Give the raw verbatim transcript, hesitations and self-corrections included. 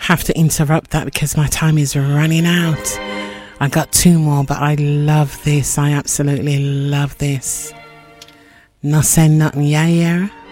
have to interrupt that because my time is running out. I got two more, but I love this. I absolutely love this. No say nothing, yeah, yeah.